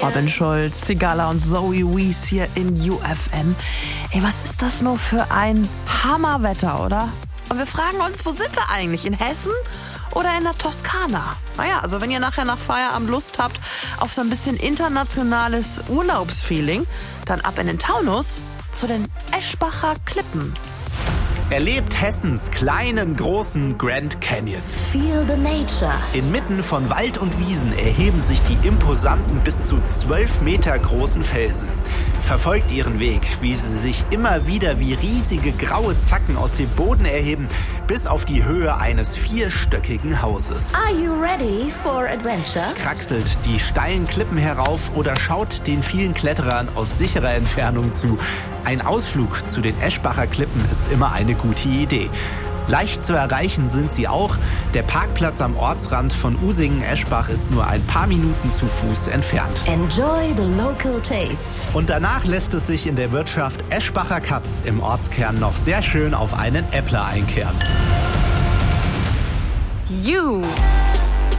Robin Schulz, Sigala und Zoe Wees hier in UFM. Ey, was ist das nur für ein Hammerwetter, oder? Und wir fragen uns, wo sind wir eigentlich? In Hessen oder in der Toskana? Naja, also wenn ihr nachher nach Feierabend Lust habt auf so ein bisschen internationales Urlaubsfeeling, dann ab in den Taunus zu den Eschbacher Klippen. Erlebt Hessens kleinen, großen Grand Canyon. Feel the nature. Inmitten von Wald und Wiesen erheben sich die imposanten bis zu 12 Meter großen Felsen. Verfolgt ihren Weg, wie sie sich immer wieder wie riesige graue Zacken aus dem Boden erheben, bis auf die Höhe eines 4-stöckigen Hauses. Are you ready for adventure? Kraxelt die steilen Klippen herauf oder schaut den vielen Kletterern aus sicherer Entfernung zu. Ein Ausflug zu den Eschbacher Klippen ist immer eine gute Idee. Leicht zu erreichen sind sie auch. Der Parkplatz am Ortsrand von Usingen-Eschbach ist nur ein paar Minuten zu Fuß entfernt. Enjoy the local taste. Und danach lässt es sich in der Wirtschaft Eschbacher Katz im Ortskern noch sehr schön auf einen Äppler einkehren. You